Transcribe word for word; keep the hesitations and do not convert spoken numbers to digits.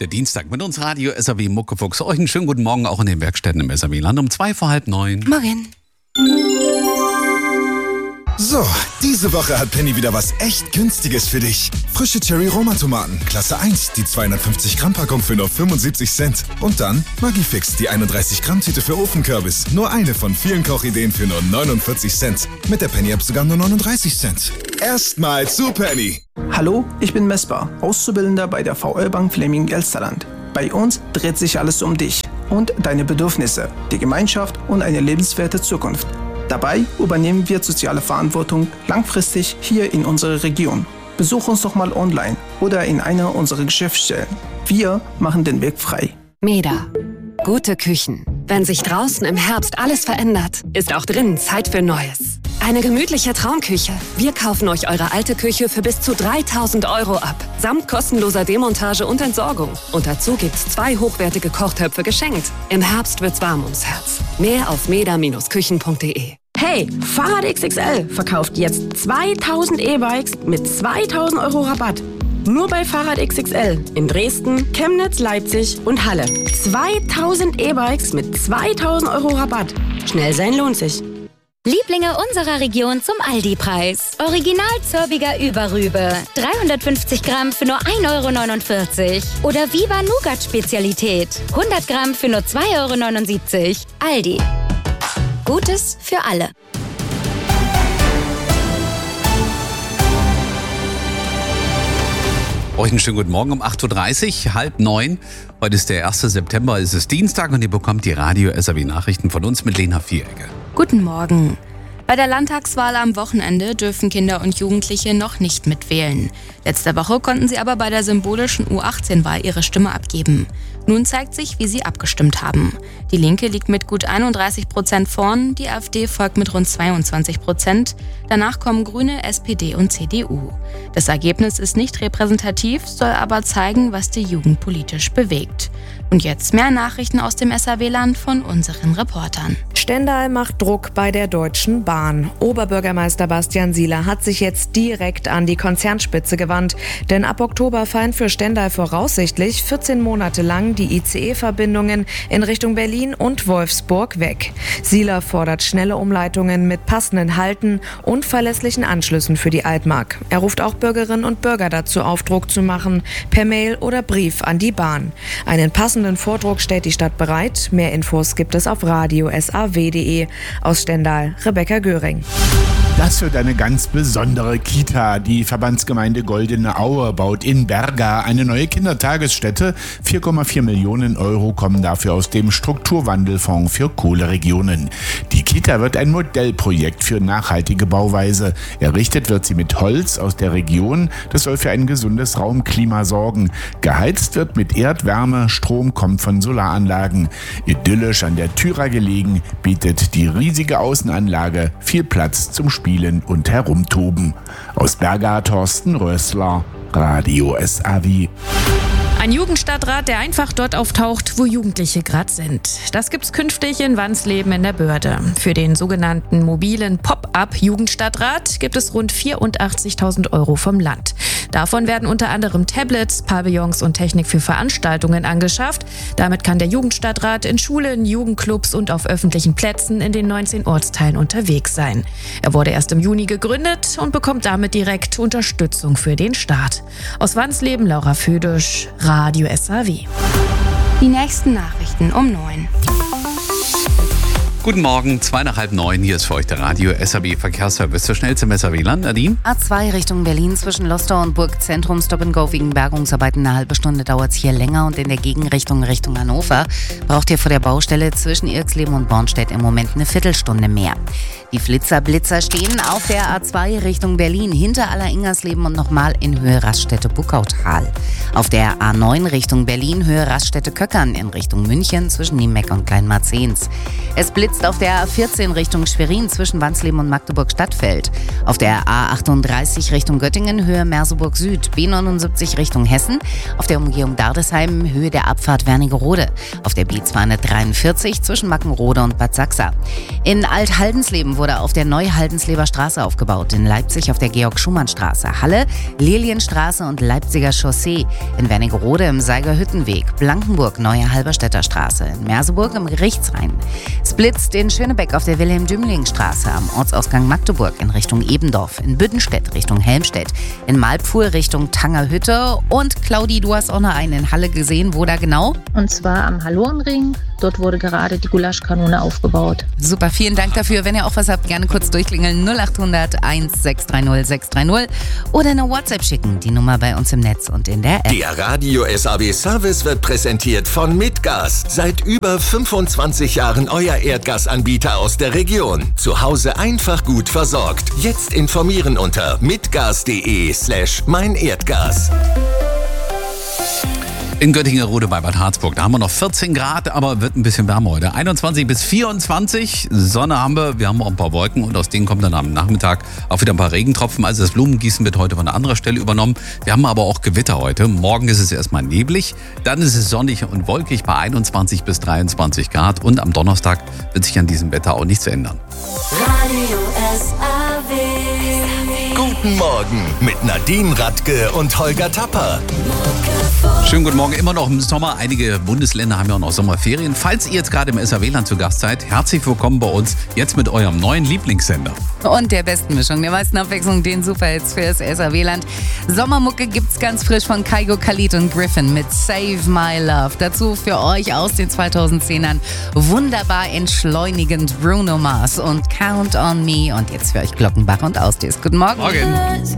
Der Dienstag mit uns Radio S R W Muckefuchs. Euch einen schönen guten Morgen auch in den Werkstätten im S R W-Land um zwei vor halb neun. Morgen. So, diese Woche hat Penny wieder was echt Günstiges für dich. Frische Cherry-Roma-Tomaten, Klasse eins, die zweihundertfünfzig Gramm Packung für nur fünfundsiebzig Cent. Und dann Maggi-Fix, die einunddreißig Gramm Tüte für Ofenkürbis. Nur eine von vielen Kochideen für nur neunundvierzig Cent. Mit der Penny-App sogar nur neununddreißig Cent. Erstmal zu Penny. Hallo, ich bin Mesper, Auszubildender bei der V L-Bank Fleming-Elsterland. Bei uns dreht sich alles um dich und deine Bedürfnisse, die Gemeinschaft und eine lebenswerte Zukunft. Dabei übernehmen wir soziale Verantwortung langfristig hier in unserer Region. Besuch uns doch mal online oder in einer unserer Geschäftsstellen. Wir machen den Weg frei. Meda. Gute Küchen. Wenn sich draußen im Herbst alles verändert, ist auch drinnen Zeit für Neues. Eine gemütliche Traumküche. Wir kaufen euch eure alte Küche für bis zu dreitausend Euro ab. Samt kostenloser Demontage und Entsorgung. Und dazu gibt's zwei hochwertige Kochtöpfe geschenkt. Im Herbst wird's warm ums Herz. Mehr auf meda Bindestrich küchen punkt de. Hey, Fahrrad X X L verkauft jetzt zweitausend E-Bikes mit zweitausend Euro Rabatt. Nur bei Fahrrad X X L in Dresden, Chemnitz, Leipzig und Halle. zweitausend E-Bikes mit zweitausend Euro Rabatt. Schnell sein lohnt sich. Lieblinge unserer Region zum Aldi-Preis. Original Zörbiger Überrübe. dreihundertfünfzig Gramm für nur ein Euro neunundvierzig. Oder Viva Nougat Spezialität. hundert Gramm für nur zwei Euro neunundsiebzig. Aldi. Gutes für alle. Euch einen schönen guten Morgen um acht Uhr dreißig, halb neun. Heute ist der erste September, es ist Dienstag und ihr bekommt die Radio S R W Nachrichten von uns mit Lena Vierecke. Guten Morgen. Bei der Landtagswahl am Wochenende dürfen Kinder und Jugendliche noch nicht mitwählen. Letzte Woche konnten sie aber bei der symbolischen U achtzehn Wahl ihre Stimme abgeben. Nun zeigt sich, wie sie abgestimmt haben. Die Linke liegt mit gut einunddreißig Prozent vorn, die AfD folgt mit rund zweiundzwanzig Prozent. Danach kommen Grüne, S P D und C D U. Das Ergebnis ist nicht repräsentativ, soll aber zeigen, was die Jugend politisch bewegt. Und jetzt mehr Nachrichten aus dem S R W-Land von unseren Reportern. Stendal macht Druck bei der Deutschen Bahn. Oberbürgermeister Bastian Sieler hat sich jetzt direkt an die Konzernspitze gewandt. Denn ab Oktober fallen für Stendal voraussichtlich vierzehn Monate lang die I C E-Verbindungen in Richtung Berlin und Wolfsburg weg. Sieler fordert schnelle Umleitungen mit passenden Halten und verlässlichen Anschlüssen für die Altmark. Er ruft auch Bürgerinnen und Bürger dazu auf, Druck zu machen, per Mail oder Brief an die Bahn. Einen passenden Vordruck stellt die Stadt bereit. Mehr Infos gibt es auf radio s a w punkt de. Aus Stendal, Rebecca Göring. Das wird eine ganz besondere Kita. Die Verbandsgemeinde Goldene Aue baut in Berga eine neue Kindertagesstätte. vier Komma vier Millionen Euro kommen dafür aus dem Strukturwandelfonds für Kohleregionen. Die Kita wird ein Modellprojekt für nachhaltige Bauweise. Errichtet wird sie mit Holz aus der Region. Das soll für ein gesundes Raumklima sorgen. Geheizt wird mit Erdwärme, Strom kommt von Solaranlagen. Idyllisch an der Thyra gelegen, bietet die riesige Außenanlage viel Platz zum Spielen und Herumtoben. Aus Berga Thorsten Rössler, Radio S R W. Ein Jugendstadtrat, der einfach dort auftaucht, wo Jugendliche gerade sind. Das gibt's künftig in Wansleben in der Börde. Für den sogenannten mobilen Pop-up-Jugendstadtrat gibt es rund vierundachtzigtausend Euro vom Land. Davon werden unter anderem Tablets, Pavillons und Technik für Veranstaltungen angeschafft. Damit kann der Jugendstadtrat in Schulen, Jugendclubs und auf öffentlichen Plätzen in den neunzehn Ortsteilen unterwegs sein. Er wurde erst im Juni gegründet und bekommt damit direkt Unterstützung für den Start. Aus Wansleben, Laura Födisch, Radio S R W. Die nächsten Nachrichten um neun. Guten Morgen, zwei nach halb neun. Hier ist für euch der Radio S R W Verkehrsservice. Der schnellste im S R W-Land. Nadine? A zwei Richtung Berlin zwischen Lostor und Burgzentrum. Stop and Go wegen Bergungsarbeiten. Eine halbe Stunde dauert es hier länger. Und in der Gegenrichtung Richtung Hannover braucht ihr vor der Baustelle zwischen Irxleben und Bornstedt im Moment eine Viertelstunde mehr. Die Flitzer-Blitzer stehen auf der A zwei Richtung Berlin hinter Aller-Ingersleben und nochmal in Höhe Raststätte-Buckautal. Auf der A neun Richtung Berlin Höhe Raststätte-Köckern in Richtung München zwischen Niemeck und Kleinmarzens. Es blitzt Jetzt auf der A vierzehn Richtung Schwerin zwischen Wansleben und Magdeburg-Stadtfeld. Auf der A achtunddreißig Richtung Göttingen Höhe Merseburg Süd. B neunundsiebzig Richtung Hessen. Auf der Umgehung Dardesheim Höhe der Abfahrt Wernigerode. Auf der B zweihundertdreiundvierzig zwischen Mackenrode und Bad Sachsa. In Alt-Haldensleben wurde auf der Neu-Haldensleber Straße aufgebaut. In Leipzig auf der Georg-Schumann-Straße. Halle, Lilienstraße und Leipziger Chaussee. In Wernigerode im Seigerhüttenweg. Blankenburg, Neue Halberstädter Straße. In Merseburg im Gerichtsrhein. Es blitzt in Schönebeck auf der Wilhelm-Dümling-Straße. Am Ortsausgang Magdeburg in Richtung Ebendorf. In Büddenstedt Richtung Helmstedt. In Malpfuhr Richtung Tangerhütte. Und Claudi, du hast auch noch einen in Halle gesehen. Wo da genau? Und zwar am Hallorenring. Dort wurde gerade die Gulaschkanone aufgebaut. Super, vielen Dank dafür. Wenn ihr auch was habt, gerne kurz durchklingeln. null acht hundert sechshundertsechzig sechshundertdreißig oder eine WhatsApp schicken. Die Nummer bei uns im Netz und in der App. Der Radio S A B Service wird präsentiert von Mitgas. Seit über fünfundzwanzig Jahren euer Erdgasanbieter aus der Region. Zu Hause einfach gut versorgt. Jetzt informieren unter mitgas.de slash mein Erdgas. In Göttingen-Rode bei Bad Harzburg. Da haben wir noch vierzehn Grad, aber wird ein bisschen wärmer heute. einundzwanzig bis vierundzwanzig. Sonne haben wir. Wir haben auch ein paar Wolken und aus denen kommt dann am Nachmittag auch wieder ein paar Regentropfen. Also das Blumengießen wird heute von einer anderen Stelle übernommen. Wir haben aber auch Gewitter heute. Morgen ist es erstmal neblig. Dann ist es sonnig und wolkig bei einundzwanzig bis dreiundzwanzig Grad. Und am Donnerstag wird sich an diesem Wetter auch nichts ändern. Radio S A W. Guten Morgen mit Nadine Radke und Holger Tapper. Schönen guten Morgen, immer noch im Sommer. Einige Bundesländer haben ja auch noch Sommerferien. Falls ihr jetzt gerade im S A W-Land zu Gast seid, herzlich willkommen bei uns, jetzt mit eurem neuen Lieblingssender. Und der besten Mischung, der meisten Abwechslung, den Superhits für das S A W-Land. Sommermucke gibt's ganz frisch von Kygo, Khalid und Griffin mit Save My Love. Dazu für euch aus den zweitausendzehnern wunderbar entschleunigend Bruno Mars und Count on Me. Und jetzt für euch Glockenbach und Ausdisk. Guten Morgen. Morgen.